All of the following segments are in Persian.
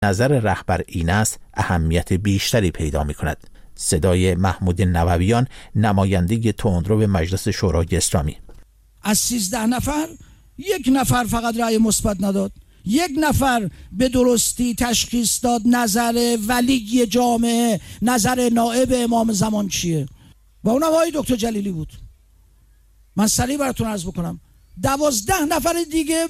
نظر رهبر این است اهمیت بیشتری پیدا می‌کند. صدای محمود نوویان، نماینده تندرو به مجلس شورای اسلامی: از 13 نفر 1 نفر فقط رأی مثبت نداد، 1 نفر به درستی تشخیص داد نظر ولی جامعه، نظر نائب امام زمان چیه و اونم آقای دکتر جلیلی بود. من سریع براتون عرض بکنم 12 نفر دیگه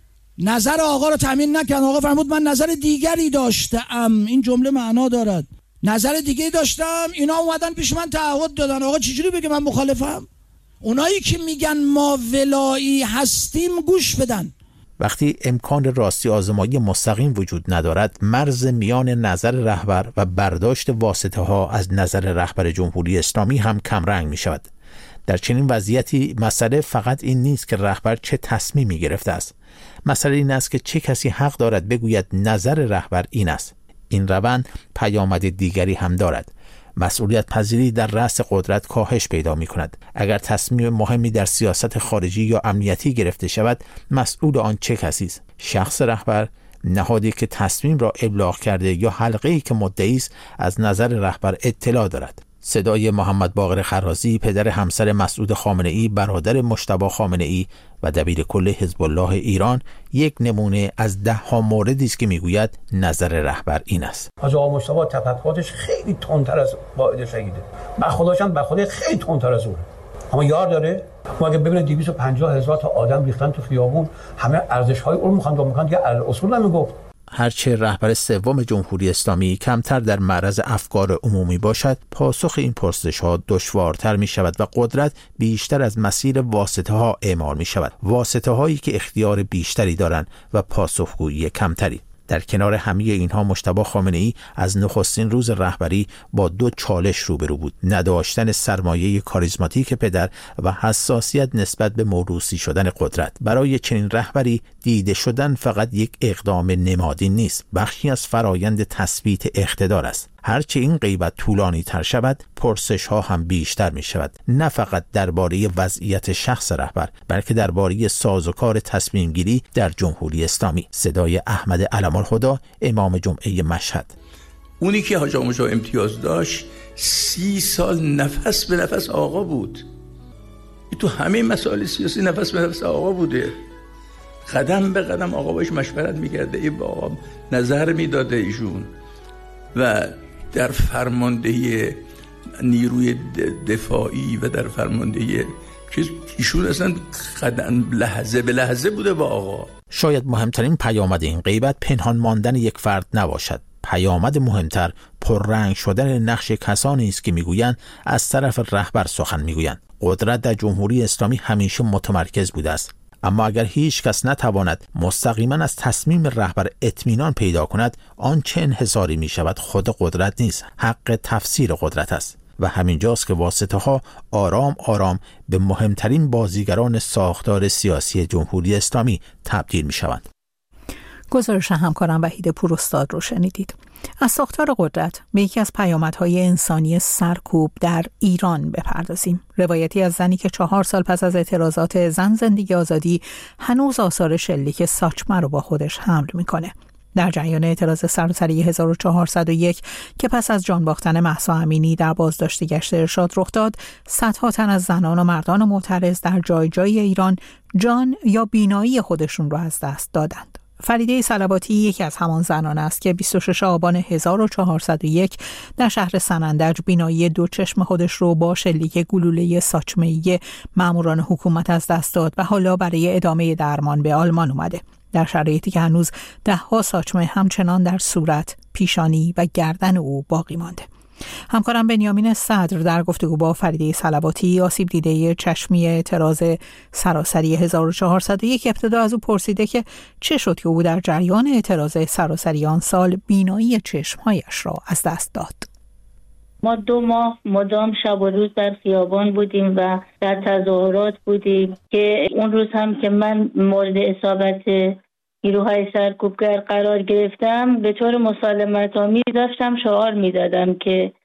نظر آقا رو تامین نکردن. آقا فرمود من نظر دیگری داشتم. این جمله معنا دارد. نظر دیگری داشتم، اینا اومدن پیش من تعهد دادن. آقا چجوری بگه من مخالفم؟ اونایی که میگن ما ولایی هستیم گوش بدن. وقتی امکان راستی آزمایی مستقیم وجود ندارد، مرز میان نظر رهبر و برداشت واسطه ها از نظر رهبر جمهوری اسلامی هم کمرنگ می شود. در چنین وضعیتی مسئله فقط این نیست که رهبر چه تصمیمی گرفته است. مسئله این است که چه کسی حق دارد بگوید نظر رهبر این است. این روند پیامد دیگری هم دارد. مسئولیت پذیری در رأس قدرت کاهش پیدا می کند. اگر تصمیم مهمی در سیاست خارجی یا امنیتی گرفته شود، مسئول آن چه کسی است؟ شخص رهبر، نهادی که تصمیم را ابلاغ کرده یا حلقه‌ای که مدعی است از نظر رهبر اطلاع دارد؟ صدای محمد باقر خرازی، پدر همسر مسعود خامنه‌ای، برادر مجتبی خامنه‌ای و دبیر کل حزب الله ایران، یک نمونه از 10 موردی است که میگوید نظر رهبر این است. حاج آقا مجتبی تفکراتش خیلی تندتر از واحد شهیده. من خودشم به خودی خیلی تندتر از اونه. اما یار داره. ما اگه ببینید 250,000 تا آدم ریختن تو خیابون، همه ارزش‌های اون می‌خوان دیگه اصول نمیگفت. هرچه رهبر سوم جمهوری اسلامی کمتر در معرض افکار عمومی باشد، پاسخ این پرسش‌ها دشوارتر می شود و قدرت بیشتر از مسیر واسطه ها اعمال می شود. واسطه هایی که اختیار بیشتری دارند و پاسخگویی کمتری. در کنار همه اینها مجتبی خامنه‌ای از نخستین روز رهبری با 2 چالش روبرو بود: نداشتن سرمایه کاریزماتیک پدر و حساسیت نسبت به موروثی شدن قدرت. برای چنین رهبری دیده شدن فقط یک اقدام نمادی نیست، بخشی از فرایند تثبیت اقتدار است. هرچه این غیبت طولانی تر شود، پرسش ها هم بیشتر می شود، نه فقط درباره وضعیت شخص رهبر، بلکه درباره سازوکار تصمیم گیری در جمهوری اسلامی. صدای احمد علم‌الهدی، امام جمعه مشهد: اونی که حاج آقا مجتبی امتیاز داشت 30 سال نفس به نفس آقا بود. تو همه مسائل سیاسی نفس به نفس آقا بوده. قدم به قدم آقا باش مشورت می‌کرده، ای با آقا نظر میداده ایشون. و در فرماندهی نیروی دفاعی و در فرماندهی ایشون اصلا قدم لحظه به لحظه بوده با آقا. شاید مهمترین پیامد این غیبت پنهان ماندن یک فرد نباشد. پیامد مهمتر پررنگ شدن نقش کسانی است که میگویند از طرف رهبر سخن میگویند. قدرت در جمهوری اسلامی همیشه متمرکز بوده است، اما اگر هیچ کس نتواند مستقیما از تصمیم رهبر اطمینان پیدا کند، آن چه انحصاری می شود خود قدرت نیست، حق تفسیر قدرت است. و همینجاست که واسطه ها آرام آرام به مهمترین بازیگران ساختار سیاسی جمهوری اسلامی تبدیل می شوند. گزارش همکارم وحید پوراستاد رو شنیدید. از ساختار قدرت به یکی از پیامدهای انسانی سرکوب در ایران بپردازیم. روایتی از زنی که 4 سال پس از اعتراضات زن زندگی آزادی هنوز آثار شلیک ساچمه رو با خودش حمل میکنه. در جریان اعتراض سراسری 1401 که پس از جان باختن مهسا امینی در بازداشت گشت ارشاد رخ داد، صدها تن از زنان و مردان معترض در جای جای ایران جان یا بینایی خودشون رو از دست دادند. فریده صلواتی یکی از همان زنان است که 26 آبان 1401 در شهر سنندج بینایی 2 چشم خودش رو با شلیک گلوله ساچمه‌ای ماموران حکومت از دست داد و حالا برای ادامه درمان به آلمان اومده، در شرایطی که هنوز 10 ساچمه همچنان در صورت، پیشانی و گردن او باقی مانده. همکارم بنیامین صدر در گفتگو با فریده صلواتی، آسیب دیده چشمی اعتراض سراسری 1401، ابتدا از او پرسیده که چه شد که او در جریان اعتراض سراسری آن سال بینایی چشمهایش را از دست داد. ما 2 ماه مدام شب و روز در خیابان بودیم و در تظاهرات بودیم که اون روز هم که من مورد اصابت نیروهای سرکوبگر قرار گرفتم، به طور مسالمت‌آمیز داشتم شعار می‌دادم که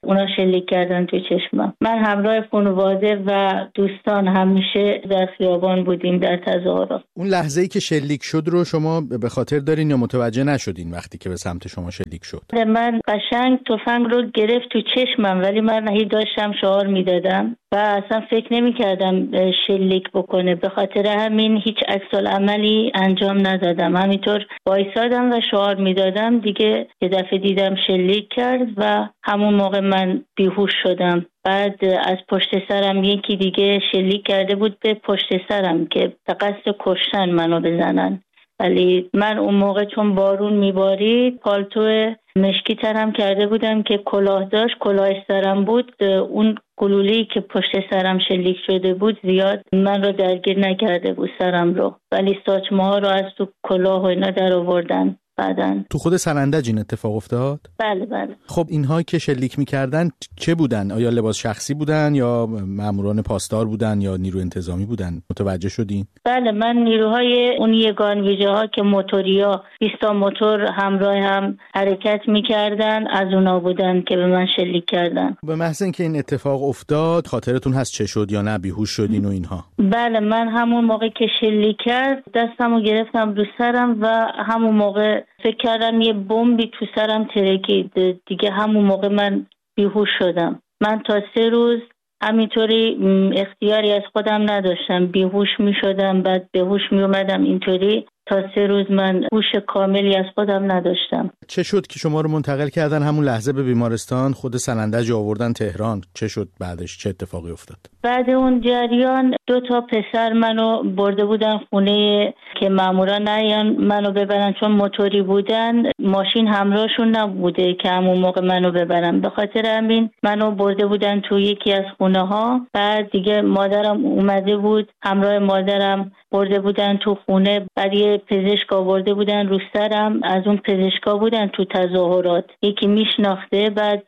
اونا شلیک کردن تو چشمم. من همراه خانواده و دوستان همیشه در خیابان بودیم در تظاهرات. اون لحظه‌ای که شلیک شد رو شما به خاطر دارین یا متوجه نشدین وقتی که به سمت شما شلیک شد؟ من قشنگ تفنگ رو گرفت تو چشمم، ولی من هی داشتم شعار میدادم و اصلا فکر نمی کردم شلیک بکنه. به خاطر همین هیچ عکس‌العملی انجام ندادم، همینطور وایسادم و شعار میدادم. دیگه یه دفعه دیدم شلیک کرد و همون موقع من بیهوش شدم. بعد از پشت سرم یکی دیگه شلیک کرده بود به پشت سرم که به قصد کشتن منو بزنن، ولی من اون موقع چون بارون میبارید پالتو مشکی ترم کرده بودم که کلاه داشت، کلاه سرم بود. اون گلوله‌ای که پشت سرم شلیک شده بود زیاد من رو درگیر نکرده بود سرم رو، ولی ساچمه ها رو از تو کلاه و اینا در آوردن بعدن. تو خود سنندج این اتفاق افتاد؟ بله. خب اینها که شلیک میکردن چه بودن؟ آیا لباس شخصی بودن یا ماموران پاسدار بودن یا نیرو انتظامی بودن؟ متوجه شدین؟ بله، من نیروهای اون یگان ویژه ها که موتوریا 20 موتور همراه هم حرکت میکردن از اونا بودن که به من شلیک کردن. به محض اینکه این اتفاق افتاد خاطرتون هست چه شد یا نه بیهوش شدین و اینها؟ بله، من همون موقع که شلیک کرد دستمو گرفتم رو سرم و همون موقع فکر کردم یه بمبی تو سرم ترکید. دیگه همون موقع من بیهوش شدم. من تا 3 روز همینطوری اختیاری از خودم نداشتم، بیهوش می شدم بعد بهوش می اومدم. اینطوری تا 3 روز من هوش کاملی از خودم نداشتم. چه شد که شما رو منتقل کردن همون لحظه به بیمارستان؟ خود سنندج آوردن تهران، چه شد بعدش؟ چه اتفاقی افتاد؟ بعد اون جریان 2 پسر منو برده بودن خونه که مامورا نیان منو ببرن، چون موتوری بودن ماشین همراهشون نبوده که همون موقع منو ببرن. به خاطر همین منو برده بودن تو یکی از خونه ها. بعد دیگه مادرم اومده بود، همراه مادرم برده بودن تو خونه. بعد یه پزشک آورده بودن رو سرم، از اون پزشکا بودن تو تظاهرات، یکی میشناخته. بعد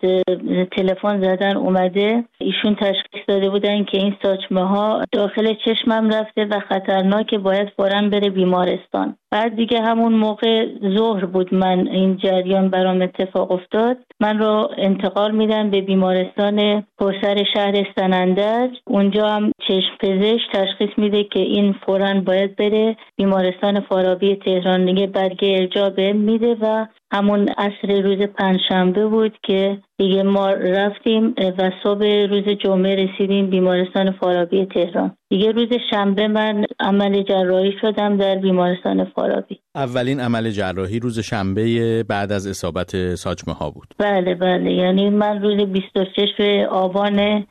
تلفن زدن اومده، ایشون تشخیص داده بودن که این ساچمه ها داخل چشمم رفته و خطرناکه، باید فوراً بره بیمارستان. بعد دیگه همون موقع ظهر بود من این جریان برام اتفاق افتاد. من رو انتقال میدن به بیمارستان پرسر شهر سنندج. اونجا هم چشم پزشک تشخیص میده که این فوراً باید بره بیمارستان فارابی تهران. دیگه برگه ارجاع به میده و همون عصر روز پنجشنبه بود که دیگه ما رفتیم و صبح روز جمعه رسیدیم بیمارستان فارابی تهران. دیگه روز شنبه من عمل جراحی شدم در بیمارستان فارابی. اولین عمل جراحی روز شنبه بعد از اصابت ساچمه ها بود؟ بله، یعنی من روز 26 آبان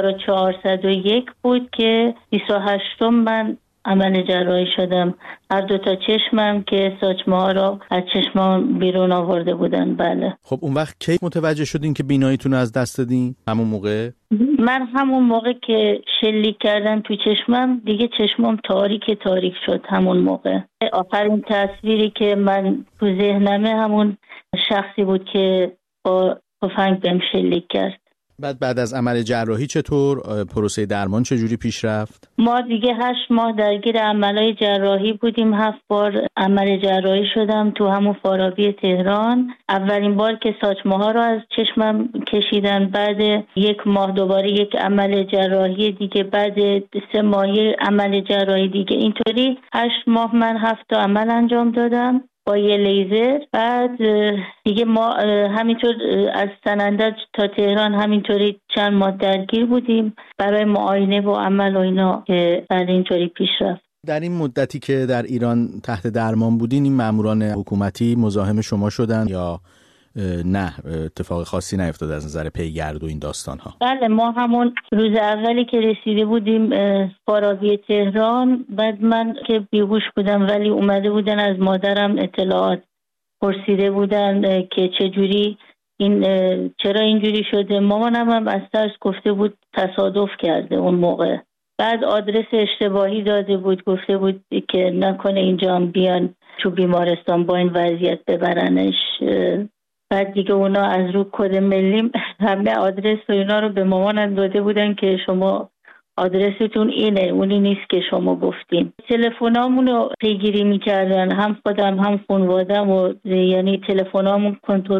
1401 بود که 28 من عمل جراحی شدم. هر 2 چشمم که ساچمه ها رو از چشمام بیرون آورده بودن. بله. خب اون وقت کی متوجه شدین که بیناییتون از دست دادین؟ همون موقع؟ من همون موقع که شلیک کردن تو چشمم دیگه چشمام تاریک شد. همون موقع آخرین تصویری که من تو ذهنمه همون شخصی بود که با تفنگ بهم شلیک کرد. بعد از عمل جراحی چطور؟ پروسه درمان چجوری پیش رفت؟ ما دیگه 8 ماه درگیر عملای جراحی بودیم. 7 بار عمل جراحی شدم تو همون فارابی تهران. اولین بار که ساچمه ها رو از چشمم کشیدن، بعد 1 ماه دوباره یک عمل جراحی دیگه، بعد 3 ماهی عمل جراحی دیگه. اینطوری 8 ماه من 7 تا عمل انجام دادم با یه لیزر. بعد دیگه ما همینطور از سنندج تا تهران همینطوری چند ماه درگیر بودیم برای معاینه و عمل و اینا که بعد اینطوری پیش رفت. در این مدتی که در ایران تحت درمان بودین این ماموران حکومتی مزاحم شما شدن یا نه اتفاق خاصی نیفتاد از نظر پیگرد و این داستان ها؟ بله، ما همون روز اولی که رسیده بودیم فارابی تهران، بعد من که بیهوش بودم ولی اومده بودن از مادرم اطلاعات پرسیده بودن که چجوری این چرا اینجوری شده. مامانم هم از ترس گفته بود تصادف کرده اون موقع. بعد آدرس اشتباهی داده بود، گفته بود که نکنه اینجا هم بیان تو بیمارستان با این وضعیت ببرنش. بعد دیگه اونا از رو کد ملی همه آدرس و اینا رو به مامانم داده بودن که شما آدرستون اینه، اونی نیست که شما گفتین. تلفنامون رو پیگیری میکردن، هم خودم هم خانوادم، و یعنی تلفنامون کنترل بود.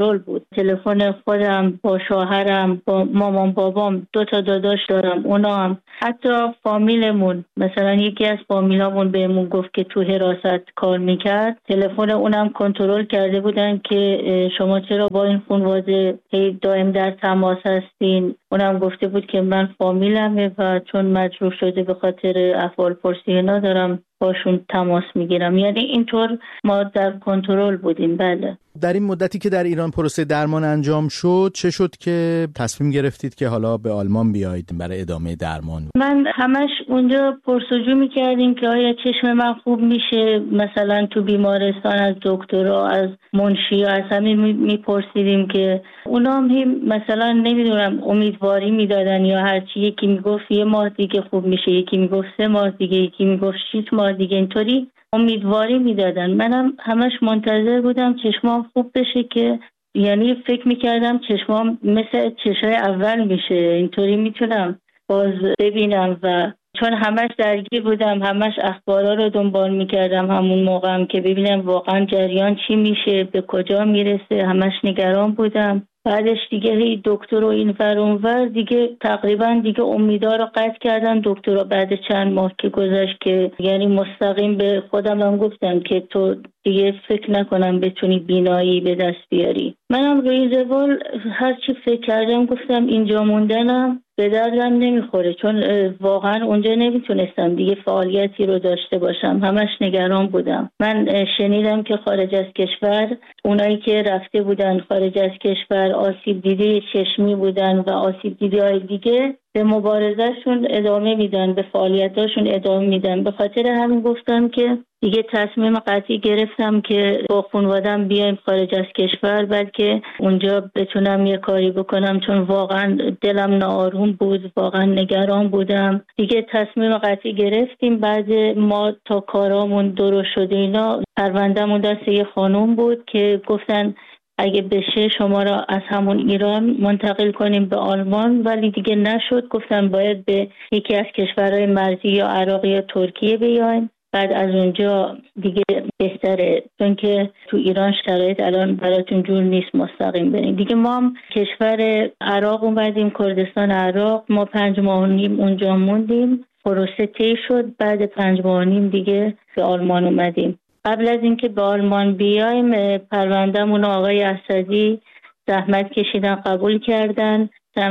تلفن خودم، با شوهرم، با مامان بابام، 2 تا داداش دارم، اونا هم، حتی فامیلمون، مثلا یکی از فامیلامون بهمون گفت که تو حراست کار میکرد، تلفن اونم کنترل کرده بودن که شما چرا با این خانواده دائم در تماس هستین. اونم گفته بود که من فامیلمه و چون مجروح شده به خاطر احوال پرسی اینا دارم باشون تماس میگیرم. یعنی اینطور ما در کنترل بودیم. بله. در این مدتی که در ایران پروسه درمان انجام شد، چه شد که تصمیم گرفتید که حالا به آلمان بیایید برای ادامه درمان؟ من همش اونجا پرسجو میکردیم که آیا چشم من خوب میشه، مثلا تو بیمارستان از دکترها، از منشی، از همین میپرسیدیم که اونا هم مثلا نمیدونم امیدواری میدادن یا هرچی، یکی میگفت 1 ماه دیگه خوب میشه، یکی میگفت 3 ماه دیگه، یکی میگفت 6 ماه دیگه، اینطوری امیدواری میدادن. منم همش منتظر بودم چشمام خوب بشه، که یعنی فکر میکردم چشمام مثل چشای اول میشه، اینطوری میتونم باز ببینم. و چون همش درگیر بودم، همش اخبارا رو دنبال میکردم همون موقع هم که ببینم واقعا جریان چی میشه، به کجا میرسه، همش نگران بودم. بعدش دیگه هی دکتر و این ور اون ور دیگه تقریبا دیگه امیدا رو قطع کردن دکترها. بعد چند ماه که گذشت که یعنی مستقیم به خودم هم گفتم که تو دیگه فکر نکنم بتونی بینایی به دست بیاری. منم روی زوال هر چی فکر کردم گفتم اینجا موندنم به دردم نمیخوره، چون واقعا اونجا نمیتونستم دیگه فعالیتی رو داشته باشم، همش نگران بودم. من شنیدم که خارج از کشور اونایی که رفته بودن خارج از کشور آسیب دیده چشمی بودن و آسیب دیده های دیگه به مبارزهشون ادامه میدن، به فعالیتاشون ادامه میدن. به خاطر همین گفتم که دیگه تصمیم قطعی گرفتم که با خانواده‌ام بیایم خارج از کشور، بلکه اونجا بتونم یه کاری بکنم، چون واقعا دلم ناآروم بود، واقعا نگران بودم. دیگه تصمیم قطعی گرفتیم. بعد ما تا کارامون درست شده اینا، پرونده‌مون دست یه خانم بود که گفتن اگه بشه شما را از همون ایران منتقل کنیم به آلمان، ولی دیگه نشد. گفتن باید به یکی از کشورهای مرزی یا عراق یا ترکیه بیایم، بعد از اونجا دیگه بهتره، چون که تو ایران شرایط الان براتون جور نیست مستقیم بریم. دیگه ما هم کشور عراق اومدیم، کردستان عراق. ما 5 ماه و نیم اونجا موندیم، پروسه طی شد. بعد 5 ماه و نیم دیگه به آلمان اومدیم. قبل از اینکه به آلمان بیایم پروندهمون آقای اسدی زحمت کشیدن، قبول کردن.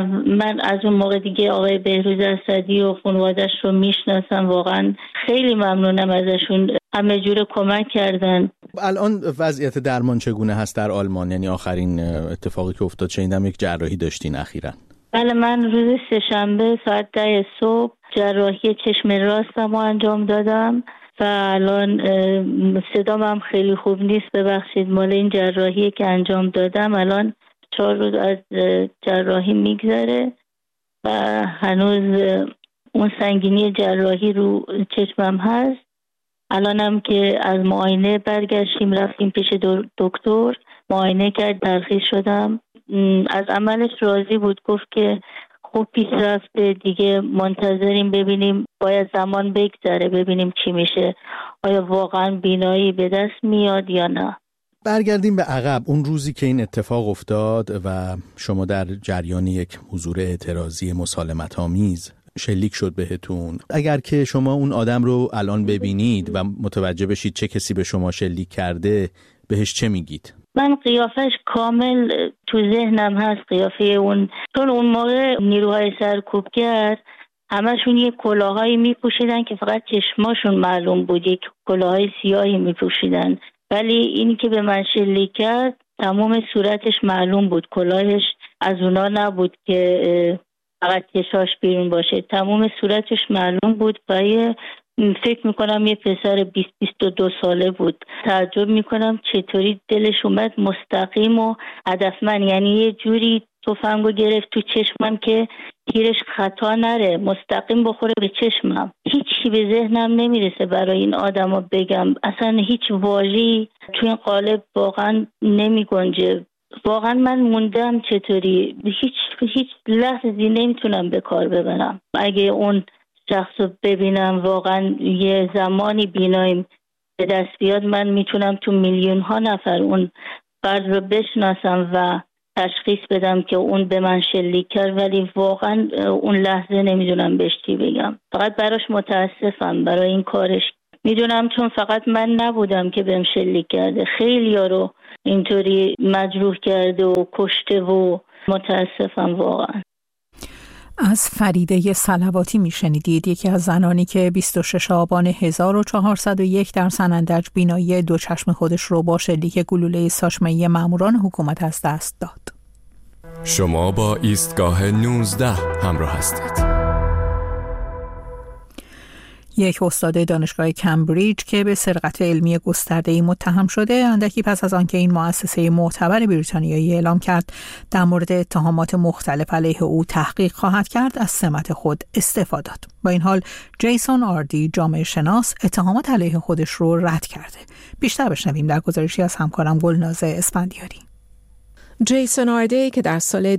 من از اون موقع دیگه آقای بهروز اسدی و خانواده‌اش رو میشناسم، واقعا خیلی ممنونم ازشون، همه جور کمک کردن. الان وضعیت درمان چگونه هست در آلمان؟ یعنی آخرین اتفاقی که افتاد شنیدم یک جراحی داشتین اخیراً. بله، من روز 3 شنبه ساعت 10 صبح جراحی چشم راستم رو انجام دادم و الان صدام هم خیلی خوب نیست، ببخشید، مال این جراحی که انجام دادم. الان 4 روز از جراحی میگذره و هنوز اون سنگینی جراحی رو چشمم هست. الانم که از معاینه برگشتیم، رفتیم پیش دکتر، معاینه کرد، ترخیص شدم. از عملش راضی بود، گفت که خوب پیش رفته، دیگه منتظریم ببینیم، باید زمان بگذره ببینیم چی میشه، آیا واقعا بینایی به دست میاد یا نه. برگردیم به عقب، اون روزی که این اتفاق افتاد و شما در جریان یک حضور اعتراضی مسالمت‌آمیز شلیک شد بهتون، اگر که شما اون آدم رو الان ببینید و متوجه بشید چه کسی به شما شلیک کرده، بهش چه میگید؟ من قیافش کامل تو ذهنم هست، قیافه اون، چون اون موقع نیروهای سرکوبگر همشون یک کلاهایی میپوشیدن که فقط چشماشون معلوم بود، یک کلاهای سیاهی میپوشیدن، ولی اینی که به من شلیک کرد تمام صورتش معلوم بود، کلاهش از اونا نبود که فقط چشاش بیرون باشه، تمام صورتش معلوم بود و فکر میکنم یه پسر 20-22 ساله بود. تعجب میکنم چطوری دلش اومد مستقیم و هدفمند، یعنی یه جوری تفنگو گرفت تو چشمم که تیرش خطا نره، مستقیم بخوره به چشمم. هیچی به ذهنم نمیرسه برای این آدمو بگم، اصلا هیچ واژه‌ای تو این قالب واقعا نمیگنجه. واقعا من موندم چطوری، هیچ لحظه‌ای نمیتونم به کار ببرم. اگه اون شخص رو ببینم، واقعا یه زمانی بیناییم به دست بیاد، من میتونم تو میلیون ها نفر اون فرد رو بشناسم و تشخیص بدم که اون به من شلیک کرد، ولی واقعا اون لحظه نمیدونم بهش چی بگم. فقط براش متاسفم برای این کارش. میدونم چون فقط من نبودم که بهم شلیک کرده، خیلیا رو اینطوری مجروح کرده و کشته و متاسفم واقعا. از فریده صلواتی میشنیدید، یکی از زنانی که 26 آبان 1401 در سنندج بینایی دو چشم خودش رو با شلیک گلوله ساچمه‌ای ماموران حکومت از دست داد. شما با ایستگاه 19 همراه هستید. یک استاد دانشگاه کمبریج که به سرقت علمی گسترده‌ای متهم شده، اندکی پس از آنکه این مؤسسه معتبر بریتانیایی اعلام کرد در مورد اتهامات مختلف علیه او تحقیق خواهد کرد، از سمت خود استعفا داد. با این حال جیسون آردی جامعه شناس اتهامات علیه خودش رو رد کرده. بیشتر بشنویم در گزارشی از همکارم گلناز اسفندیاری. جیسون آردی که در سال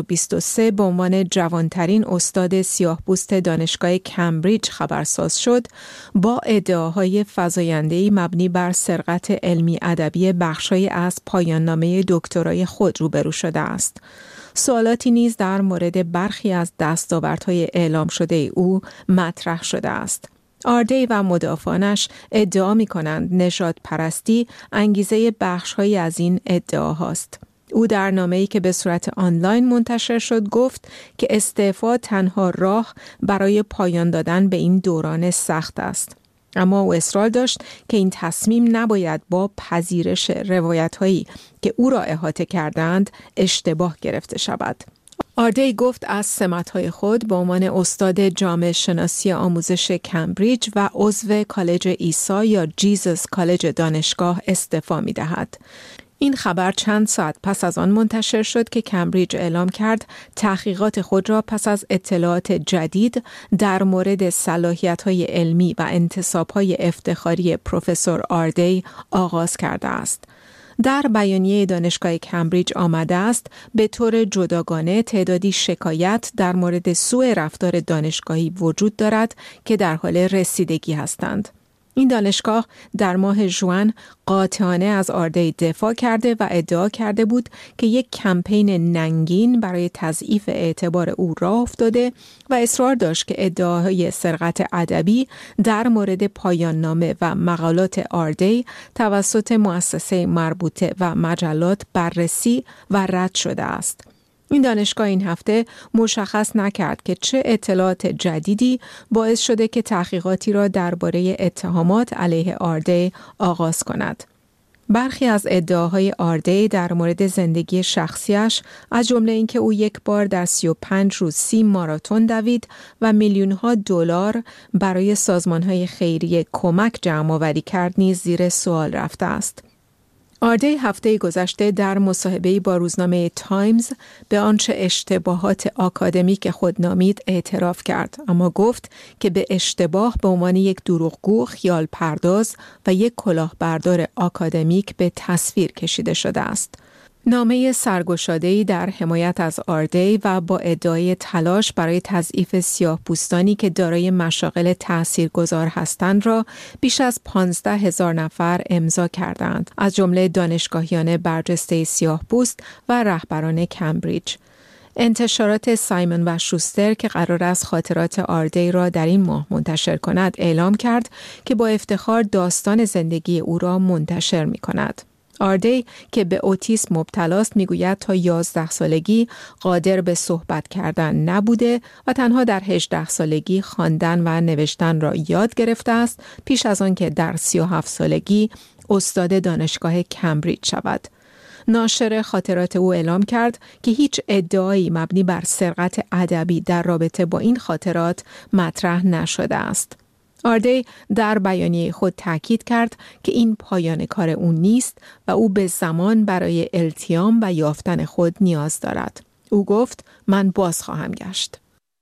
2023 به عنوان جوانترین استاد سیاه‌پوست دانشگاه کمبریج خبرساز شد، با ادعاهای فزاینده‌ای مبنی بر سرقت علمی ادبی بخشی از پایان‌نامه دکترای خود روبرو شده است. سوالاتی نیز در مورد برخی از دستاوردهای اعلام شده او مطرح شده است. آردی و مدافعانش ادعا می‌کنند نژاد پرستی انگیزه بخش‌هایی از این ادعاهاست. او در نامه‌ای که به صورت آنلاین منتشر شد گفت که استعفا تنها راه برای پایان دادن به این دوران سخت است. اما او اصرار داشت که این تصمیم نباید با پذیرش روایت‌هایی که او را احاطه کردند اشتباه گرفته شود. آردی گفت از سمت‌های خود به عنوان استاد جامعه شناسی آموزش کمبریج و عضو کالج عیسی یا جیزس کالج دانشگاه استعفا می‌دهد. این خبر چند ساعت پس از آن منتشر شد که کمبریج اعلام کرد تحقیقات خود را پس از اطلاعات جدید در مورد صلاحیت‌های علمی و انتصاب‌های افتخاری پروفسور آردی آغاز کرده است. در بیانیه دانشگاه کمبریج آمده است به طور جداگانه تعدادی شکایت در مورد سوء رفتار دانشگاهی وجود دارد که در حال رسیدگی هستند. این دانشگاه در ماه ژوئن قاطعانه از آردی دفاع کرده و ادعا کرده بود که یک کمپین ننگین برای تضعیف اعتبار او راه افتاده و اصرار داشت که ادعاهای سرقت ادبی در مورد پایان نامه و مقالات آردی توسط مؤسسه مربوطه و مجلات بررسی و رد شده است. این دانشگاه این هفته مشخص نکرد که چه اطلاعات جدیدی باعث شده که تحقیقاتی را درباره اتهامات علیه آردی آغاز کند. برخی از ادعاهای آردی در مورد زندگی شخصیش، از جمله اینکه او یک بار در 35 روز 30 ماراتون دوید و میلیون‌ها دلار برای سازمان‌های خیریه کمک جمع‌آوری کرد، نیز زیر سوال رفته است. آردی هفته گذشته در مصاحبه‌ای با روزنامه تایمز به آنچه اشتباهات آکادمیک خود نامید اعتراف کرد، اما گفت که به اشتباه به عنوان یک دروغگو، خیال پرداز و یک کلاهبردار آکادمیک به تصویر کشیده شده است. نامه سرگشاده‌ای در حمایت از آردی و با ادعای تلاش برای تضعیف سیاه‌پوستانی که دارای مشاغل تاثیرگذار هستند را بیش از 15,000 نفر امضا کردند، از جمله دانشگاهیان برجسته سیاه‌پوست و رهبران کمبریج. انتشارات سایمون و شوستر که قرار است خاطرات آردی را در این ماه منتشر کند، اعلام کرد که با افتخار داستان زندگی او را منتشر می‌کند. آردی که به اوتیسم مبتلاست میگوید تا 11 سالگی قادر به صحبت کردن نبوده و تنها در 18 سالگی خواندن و نوشتن را یاد گرفته است، پیش از آن که در 37 سالگی استاد دانشگاه کمبریج شود. ناشر خاطرات او اعلام کرد که هیچ ادعایی مبنی بر سرقت ادبی در رابطه با این خاطرات مطرح نشده است. آردی در بیانیه خود تاکید کرد که این پایان کار او نیست و او به زمان برای التیام و یافتن خود نیاز دارد. او گفت من باز خواهم گشت.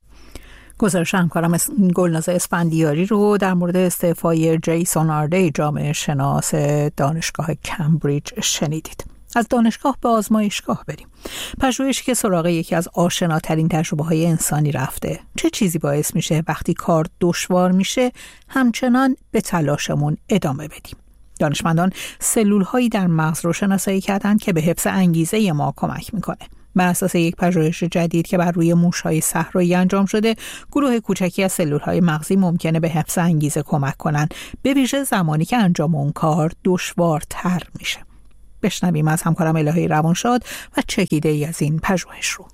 گزارش همکارم گلناز اسفندیاری رو در مورد استعفای جیسون آردی جامعه شناس دانشگاه کمبریج شنیدید. از دانشگاه به آزمایشگاه بریم. پژوهشی که سراغ یکی از آشناترین تجربه‌های انسانی رفته. چه چیزی باعث میشه وقتی کار دشوار میشه همچنان به تلاشمون ادامه بدیم؟ دانشمندان سلول‌هایی در مغز رو شناسایی کردند که به حفظ انگیزه ما کمک میکنه. بر اساس یک پژوهش جدید که بر روی موش‌های صحرایی انجام شده، گروه کوچکی از سلول‌های مغزی ممکنه به حفظ انگیزه کمک کنن، به ویژه زمانی که انجام اون کار دشوارتر میشه. بشنویم از همکارم الهه روانشاد و چکیده‌ای از این پژوهش رو.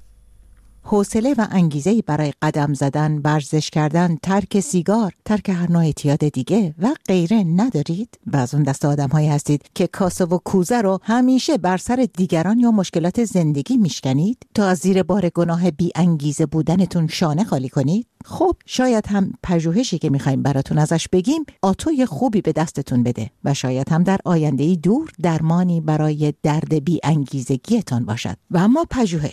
حوصله و انگیزه‌ای برای قدم زدن، ورزش کردن، ترک سیگار، ترک هر نوع اعتیاد دیگه و غیره ندارید؟ و از اون دسته آدم‌هایی هستید که کاسه و کوزه رو همیشه بر سر دیگران یا مشکلات زندگی میشکنید تا از زیر بار گناه بی انگیزه بودنتون شانه خالی کنید؟ خب شاید هم پژوهشی که میخوایم براتون ازش بگیم آتوی خوبی به دستتون بده و شاید هم در آینده‌ای دور درمانی برای درد بی انگیزگیتان باشد. و اما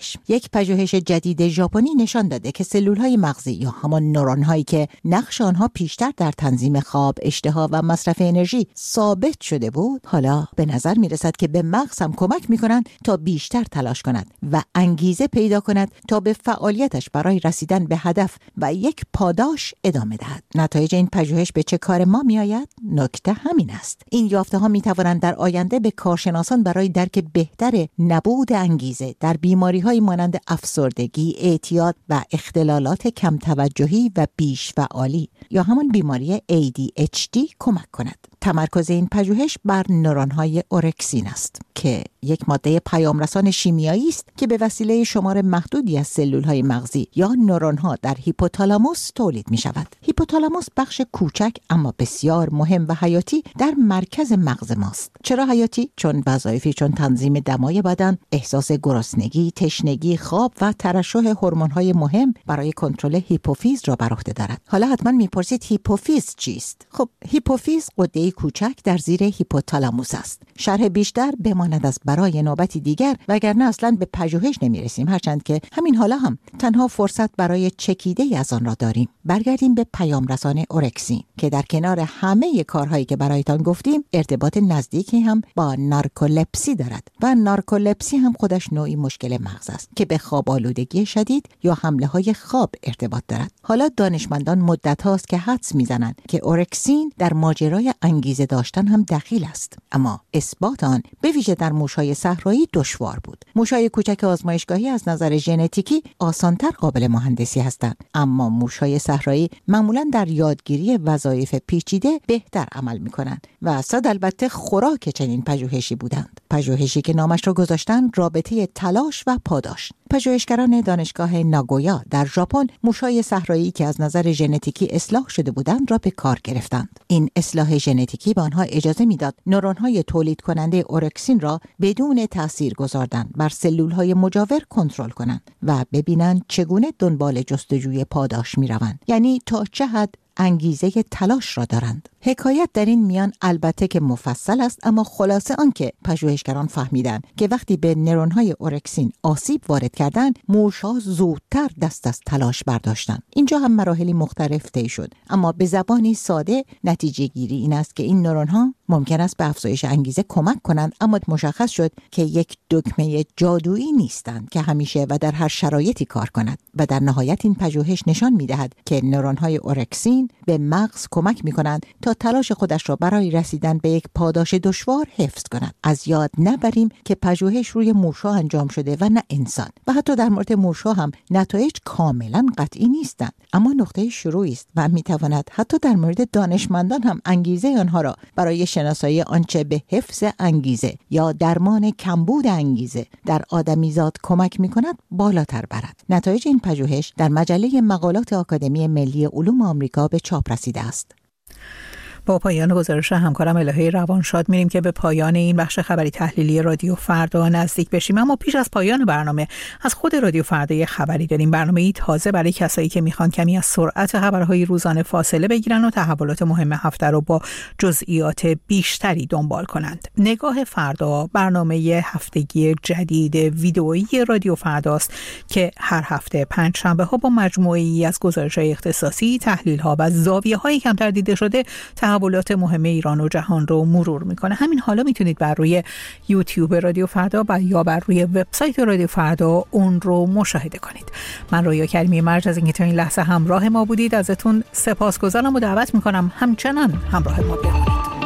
یک پژوهش جدید ژاپنی نشان داده که سلول‌های مغزی یا همان نورون‌هایی که نقش آنها پیشتر در تنظیم خواب، اشتها و مصرف انرژی ثابت شده بود، حالا به نظر میرسد که به مغز هم کمک میکنند تا بیشتر تلاش کند و انگیزه پیدا کند تا به فعالیتش برای رسیدن به هدف و یک پاداش ادامه دهد. نتایج این پژوهش به چه کار ما میآید؟ نکته همین است. این یافته‌ها میتوانند در آینده به کارشناسان برای درک بهتر نبود انگیزه در بیماری‌های مانند افسردگی، اعتیاد و اختلالات کم توجهی و بیش فعالی یا همان بیماری ADHD کمک کند. تمرکز این پژوهش بر نورون‌های اورکسین است که یک ماده پیامرسان شیمیایی است که به وسیله شمار محدودی از سلول‌های مغزی یا نورون‌ها در هیپوتالاموس تولید می‌شود. هیپوتالاموس بخش کوچک اما بسیار مهم و حیاتی در مرکز مغز ماست. چرا حیاتی؟ چون وظایفی چون تنظیم دمای بدن، احساس گرسنگی، تشنگی، خواب و ترشح هورمون‌های مهم برای کنترل هیپوفیز را بر عهده دارد. حالا حتما می‌پرسید هیپوفیز چیست؟ خب هیپوفیز غده کوچک در زیر هیپوتالاموس است. شرح بیشتر بماند از برای نوبتی دیگر، وگرنه اصلا به پژوهش نمی‌رسیم، هرچند که همین حالا هم تنها فرصت برای چکیده‌ای از آن را داریم. برگردیم به پیامرسان اورکسین که در کنار همه کارهایی که برایتان گفتیم ارتباط نزدیکی هم با نارکولپسی دارد و نارکولپسی هم خودش نوعی مشکل مغز است که به خواب آلودگی شدید یا حمله‌های خواب ارتباط دارد. حالا دانشمندان مدت هاست که حدس میزنند که اورکسین در ماجرای انگیزه داشتن هم دخیل است، اما اثبات آن به ویژه در موش‌های صحرایی دشوار بود. موش‌های کوچک آزمایشگاهی از نظر ژنتیکی آسان‌تر قابل مهندسی هستند، اما موش‌های صحرایی معمولاً در یادگیری وظایف پیچیده بهتر عمل می‌کنند و صد البته خوراک چنین پژوهشی بودند. پژوهشی که نامش را گذاشتن رابطه تلاش و پاداش. پژوهشگران دانشگاه ناگویا در ژاپن موش‌های صحرایی که از نظر ژنتیکی اصلاح شده بودند را به کار گرفتند. این اصلاح ژنتیکی به آنها اجازه میداد نورون‌های تولید کننده اورکسین را بدون تأثیر گذاردن بر سلول‌های مجاور کنترل کنند و ببینند چگونه دنبال جستجوی پاداش می‌روند، یعنی تا چه حد انگیزه تلاش را دارند. حکایت در این میان البته که مفصل است، اما خلاصه آن که پژوهشگران فهمیدند که وقتی به نورون‌های اورکسین آسیب وارد کردند، موش‌ها زودتر دست از تلاش برداشتند. اینجا هم مراحلی مختلف طی شد، اما به زبانی ساده نتیجه گیری این است که این نورون‌ها ممکن است به افزایش انگیزه کمک کنند، اما مشخص شد که یک دکمه جادویی نیستند که همیشه و در هر شرایطی کار کند و در نهایت این پژوهش نشان می‌دهد که نورون‌های اورکسین به مغز کمک می‌کنند تا تلاش خودش را برای رسیدن به یک پاداش دشوار حفظ کند. از یاد نبریم که پژوهش روی موش‌ها انجام شده و نه انسان، و حتی در مورد موش‌ها هم نتایج کاملا قطعی نیستند، اما نقطه شروعی است و می‌تواند حتی در مورد دانشمندان هم انگیزه آنها را برای شناسایی آنچه به حفظ انگیزه یا درمان کمبود انگیزه در آدمیزاد کمک می‌کند بالاتر برد. نتایج این پژوهش در مجله مقالات آکادمی ملی علوم آمریکا به چاپ رسیده است. با پایان گزارش همکارم الهه روانشاد میریم که به پایان این بخش خبری تحلیلی رادیو فردا نزدیک بشیم، اما پیش از پایان برنامه از خود رادیو فردا یه خبری داریم. برنامه‌ای تازه برای کسایی که میخوان کمی از سرعت خبرهای روزانه فاصله بگیرن و تحولات مهم هفته رو با جزئیات بیشتری دنبال کنند. نگاه فردا برنامه هفتگی جدید ویدئویی رادیو فرداست که هر هفته پنجشنبه‌ها با مجموعه‌ای از گزارش‌های اختصاصی، تحلیل‌ها و زاویه‌های کمتر دیده شده تحولات مهم ایران و جهان رو مرور میکنه. همین حالا میتونید بر روی یوتیوب رادیو فردا یا بر روی وبسایت رادیو فردا اون رو مشاهده کنید. من رویا کریمی مرج از اینکه تا این لحظه همراه ما بودید ازتون سپاسگزارم و دعوت میکنم همچنان همراه ما بمونید.